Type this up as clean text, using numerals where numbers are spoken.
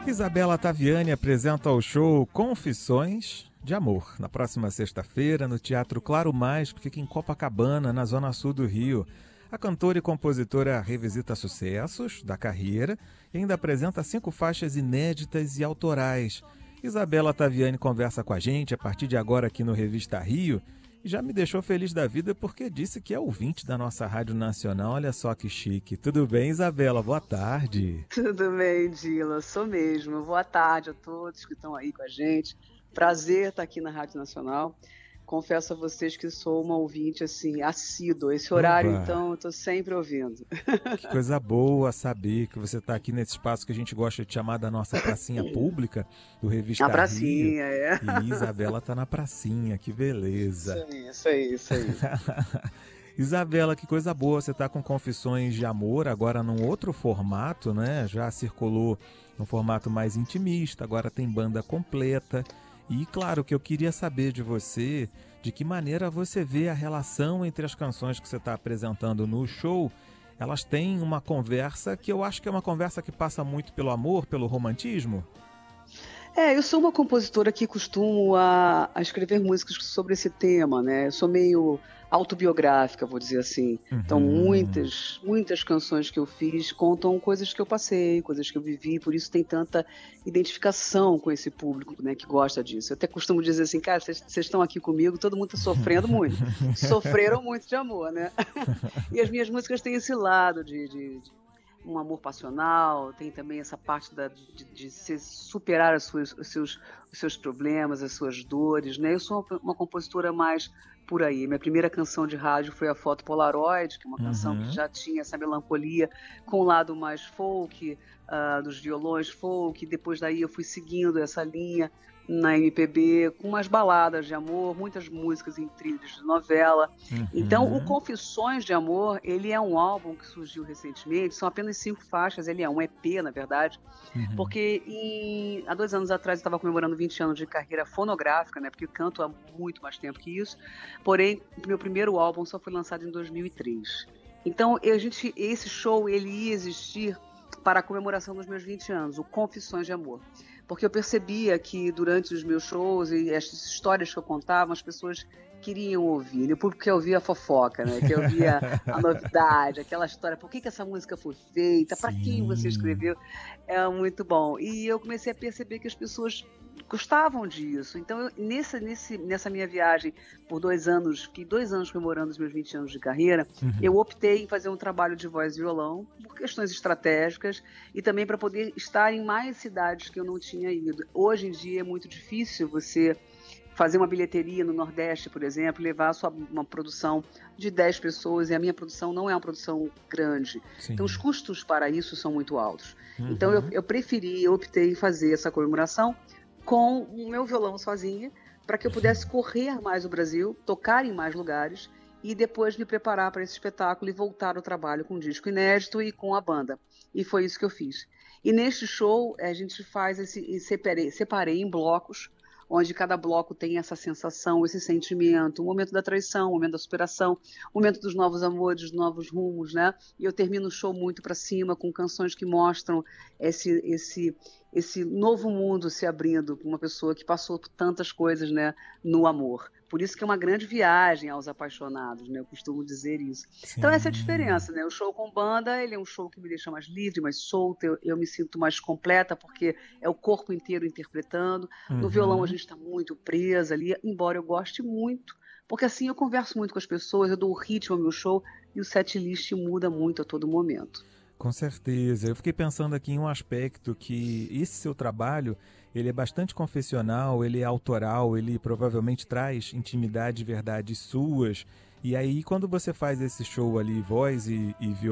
Isabela Taviani apresenta o show Confissões de Amor, na próxima sexta-feira, no Teatro Claro Mais, que fica em Copacabana, na zona sul do Rio. A cantora e compositora revisita sucessos da carreira e ainda apresenta 5 faixas inéditas e autorais. Isabela Taviani conversa com a gente a partir de agora aqui no Revista Rio e já me deixou feliz da vida porque disse que é ouvinte da nossa Rádio Nacional. Olha só que chique. Tudo bem, Isabela? Boa tarde. Tudo bem, Dila, sou mesmo. Boa tarde a todos que estão aí com a gente. Prazer estar aqui na Rádio Nacional. Confesso a vocês que sou uma ouvinte, assim, assídua. Esse horário, Opa. então, eu estou sempre ouvindo. Que coisa boa saber que você está aqui nesse espaço que a gente gosta de chamar da nossa pracinha pública, do Revista Na pracinha, Rio. é. E Isabela está na pracinha, que beleza. Isso aí. Isabela, que coisa boa, você está com Confissões de Amor, agora num outro formato, né? Já circulou num formato mais intimista, agora tem banda completa. E claro que eu queria saber de você, de que maneira você vê a relação entre as canções que você está apresentando no show. Elas têm uma conversa que eu acho que é uma conversa que passa muito pelo amor, pelo romantismo. Eu sou uma compositora que costumo a escrever músicas sobre esse tema, né? Eu sou meio autobiográfica, vou dizer assim. Então, muitas canções que eu fiz contam coisas que eu passei, coisas que eu vivi, por isso tem tanta identificação com esse público, né, que gosta disso. Eu até costumo dizer assim, cara, vocês estão aqui comigo, todo mundo está sofrendo muito. Sofreram muito de amor, né? E as minhas músicas têm esse lado de um amor passional, tem também essa parte de superar os seus problemas, as suas dores, né? Eu sou uma compositora mais por aí. Minha primeira canção de rádio foi a Foto Polaroid, que é uma canção que já tinha essa melancolia com o lado mais folk, dos violões folk. Depois daí eu fui seguindo essa linha na MPB, com umas baladas de amor, muitas músicas em trilhos de novela. Então, o Confissões de Amor, ele é um álbum que surgiu recentemente, são apenas 5 faixas, ele é um EP, na verdade, porque há 2 anos atrás eu estava comemorando 20 anos de carreira fonográfica, né, porque eu canto há muito mais tempo que isso, porém, o meu primeiro álbum só foi lançado em 2003. Então, esse show, ele ia existir para a comemoração dos meus 20 anos, o Confissões de Amor. Porque eu percebia que durante os meus shows e as histórias que eu contava, as pessoas queriam ouvir, né? O público quer ouvir a fofoca, né? Quer ouvir a novidade, aquela história, por que essa música foi feita, para quem você escreveu, é muito bom. E eu comecei a perceber que as pessoas gostavam disso. Então, nessa minha viagem por 2 anos, fiquei 2 anos comemorando os meus 20 anos de carreira, eu optei em fazer um trabalho de voz e violão, por questões estratégicas, e também para poder estar em mais cidades que eu não tinha ido. Hoje em dia é muito difícil você fazer uma bilheteria no Nordeste, por exemplo, levar uma produção de 10 pessoas, e a minha produção não é uma produção grande. Sim. Então, os custos para isso são muito altos. Então, eu optei em fazer essa comemoração com o meu violão sozinha, para que eu pudesse correr mais o Brasil, tocar em mais lugares, e depois me preparar para esse espetáculo e voltar ao trabalho com um disco inédito e com a banda. E foi isso que eu fiz. E neste show, a gente faz separei em blocos, onde cada bloco tem essa sensação, esse sentimento, o momento da traição, o momento da superação, o momento dos novos amores, dos novos rumos, né? E eu termino o show muito para cima, com canções que mostram esse novo mundo se abrindo para uma pessoa que passou por tantas coisas, né, no amor. Por isso que é uma grande viagem aos apaixonados, né? Eu costumo dizer isso. Sim. Então essa é a diferença, né? O show com banda, ele é um show que me deixa mais livre, mais solta, eu me sinto mais completa, porque é o corpo inteiro interpretando. No violão a gente está muito presa ali, embora eu goste muito, porque assim eu converso muito com as pessoas, eu dou o ritmo ao meu show e o setlist muda muito a todo momento. Com certeza. Eu fiquei pensando aqui em um aspecto que esse seu trabalho, ele é bastante confessional, ele é autoral, ele provavelmente traz intimidade e verdades suas. E aí, quando você faz esse show ali, voz e violão,